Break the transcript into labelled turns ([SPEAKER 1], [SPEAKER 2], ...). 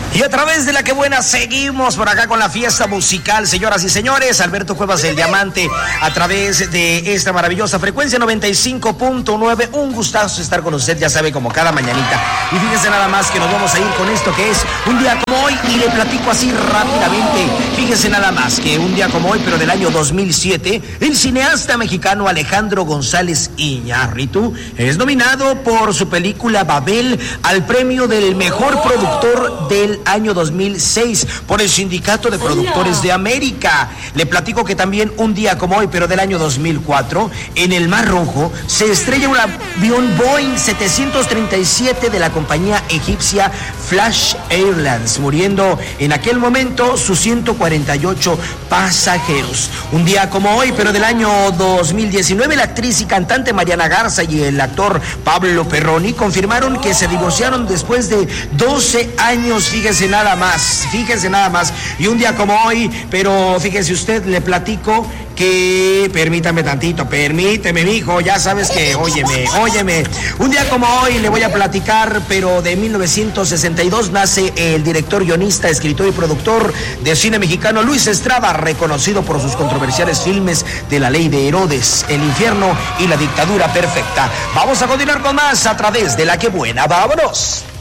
[SPEAKER 1] Y a través de La Que Buena seguimos por acá con la fiesta musical, señoras y señores. Alberto Cuevas del Diamante a través de esta maravillosa frecuencia 95.9. Un gustazo estar con usted, ya sabe, como cada mañanita. Y fíjese nada más que nos vamos a ir con esto que es un día como hoy, y le platico así rápidamente. Fíjese nada más que un día como hoy, pero del año 2007, el cineasta mexicano Alejandro González Iñárritu es nominado por su película Babel al premio del mejor productor del año 2006 por el Sindicato de Productores de América. Le platico que también un día como hoy, pero del año 2004, en el Mar Rojo se estrella un avión Boeing 737 de la compañía egipcia Flash Airlines, muriendo en aquel momento sus 148 pasajeros. Un día como hoy, pero del año 2019, la actriz y cantante Mariana Garza y el actor Pablo Perroni confirmaron que se divorciaron después de 12 años. Fíjese nada más. Y un día como hoy, pero fíjese usted, le platico que, permítame, mijo, ya sabes que, óyeme. Un día como hoy le voy a platicar, pero de 1962 nace el director, guionista, escritor y productor de cine mexicano Luis Estrada, reconocido por sus controversiales filmes de La Ley de Herodes, El Infierno y La Dictadura Perfecta. Vamos a continuar con más a través de La Que Buena. ¡Vámonos!